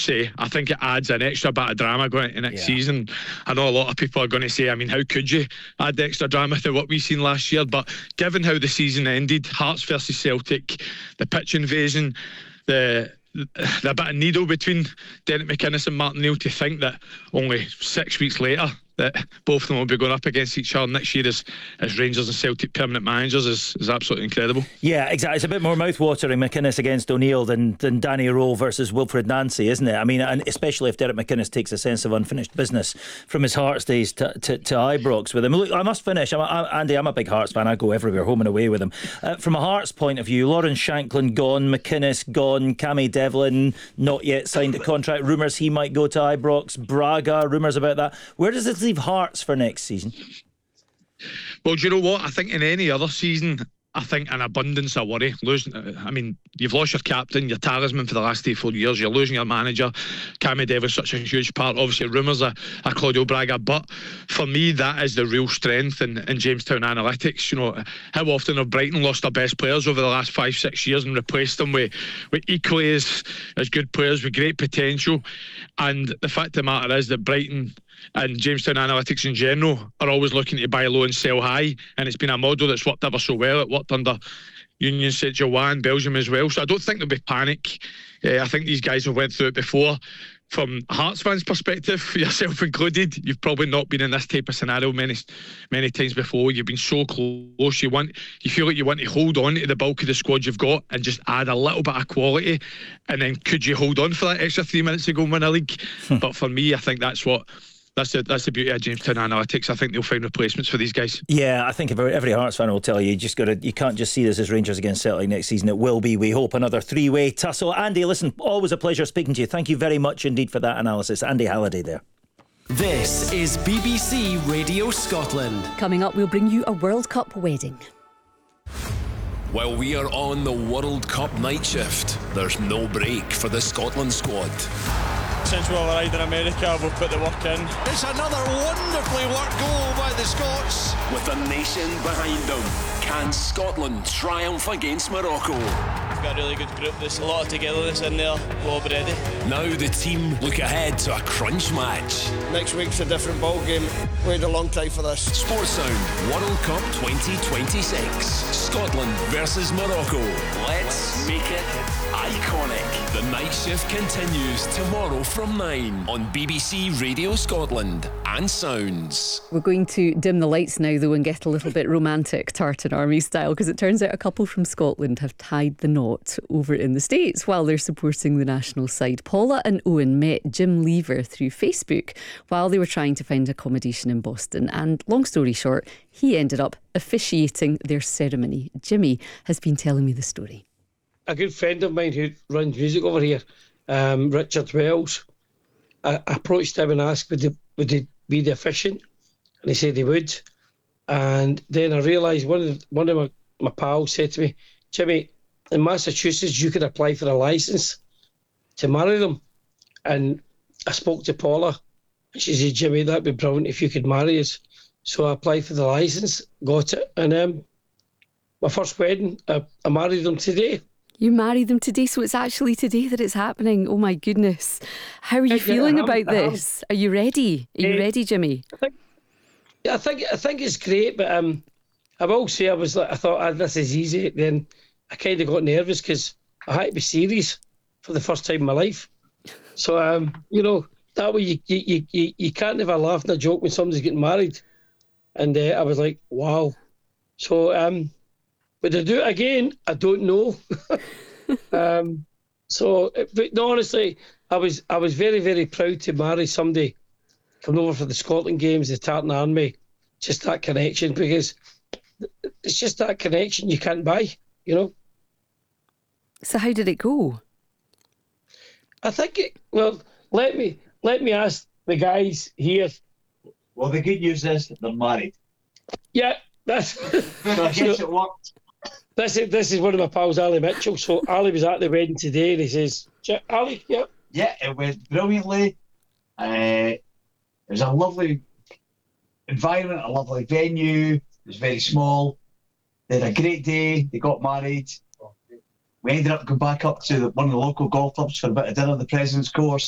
must say, I think it adds an extra bit of drama going into next season. I know a lot of people are going to say, I mean, how could you add the extra drama to what we've seen last year? But given how the season ended, Hearts versus Celtic, the pitch invasion, the bit of needle between Derek McInnes and Martin Neil, to think that only 6 weeks later that both of them will be going up against each other next year as Rangers and Celtic permanent managers is absolutely incredible. Yeah, exactly. It's a bit more mouth-watering, McInnes against O'Neill, than Danny Rowe versus Wilfred Nancy, isn't it? I mean, and especially if Derek McInnes takes a sense of unfinished business from his Hearts days to Ibrox with him. Look, I must finish. Andy, I'm a big Hearts fan. I go everywhere, home and away with him. From a Hearts point of view, Lawrence Shanklin gone, McInnes gone, Cammy Devlin not yet signed a contract. Rumours he might go to Ibrox. Braga, rumours about that. Where does this leave Hearts for next season? Well, do you know what? I think in any other season, I think an abundance of worry. You've lost your captain, your talisman for the last 3-4 years. You're losing your manager. Cammy Devlin's such a huge part. Obviously, rumours are Claudio Braga. But for me, that is the real strength in Jamestown Analytics. You know, how often have Brighton lost their best players over the last 5-6 years and replaced them with equally as good players with great potential? And the fact of the matter is that Brighton and Jamestown Analytics in general are always looking to buy low and sell high, and it's been a model that's worked ever so well. It worked under Union Saint-Gilloise, Belgium as well, so I don't think there'll be panic. I think these guys have went through it before. From a Hearts fans' perspective, yourself included, you've probably not been in this type of scenario many times before. You've been so close. You feel like you want to hold on to the bulk of the squad you've got and just add a little bit of quality, and then could you hold on for that extra 3 minutes to go and win a league? But for me, I think that's the beauty of Jamestown Analytics. I think they'll find replacements for these guys. Yeah, I think every Hearts fan will tell you, you can't just see this as Rangers against Celtic next season. It will be, we hope, another three-way tussle. Andy, listen, always a pleasure speaking to you. Thank you very much indeed for that analysis. Andy Halliday there. This is BBC Radio Scotland. Coming up, we'll bring you a World Cup wedding. While we are on the World Cup night shift, there's no break for the Scotland squad. Since we arrived in America, we've put the work in. It's another wonderfully worked goal by the Scots. With a nation behind them, can Scotland triumph against Morocco? We've got a really good group. There's a lot of togetherness in there. We'll be ready. Now the team look ahead to a crunch match. Next week's a different ball game. Waited a long time for this. Sports Sound World Cup 2026. Scotland versus Morocco. Let's make it iconic. The night shift continues tomorrow from 9 on BBC Radio Scotland and Sounds. We're going to dim the lights now, though, and get a little bit romantic, Tartan Army style, because it turns out a couple from Scotland have tied the knot over in the States while they're supporting the national side. Paula and Owen met Jim Lever through Facebook while they were trying to find accommodation in Boston, and long story short, he ended up officiating their ceremony. Jimmy has been telling me the story. A good friend of mine who runs music over here, Richard Wells, I approached him and asked would he be the officiant, and he said he would. And then I realised one of my pals said to me, Jimmy, in Massachusetts you could apply for a licence to marry them. And I spoke to Paula and she said, Jimmy, that'd be brilliant if you could marry us. So I applied for the licence, got it, and my first wedding, I married them today. You married them today, so it's actually today that it's happening. Oh my goodness. How are you feeling about this? Are you ready? Are you ready, Jimmy? I think it's great, but I will say I thought this is easy. Then I kind of got nervous because I had to be serious for the first time in my life. So that way you can't have a laugh and a joke when somebody's getting married. And I was like, wow. So would I do it again? I don't know. But no, honestly, I was very, very proud to marry somebody coming over for the Scotland games, the Tartan Army. Just that connection, because it's just that connection you can't buy, you know. So how did it go? I think let me ask the guys here. Well, the good news is they're married. Yeah, that's. So I guess it worked. This is one of my pals, Ali Mitchell. So Ali was at the wedding today, and he says, Ali, yeah. Yeah, it went brilliantly. It was a lovely environment, a lovely venue. It was very small. They had a great day. They got married. We ended up going back up to one of the local golf clubs for a bit of dinner, the President's Course.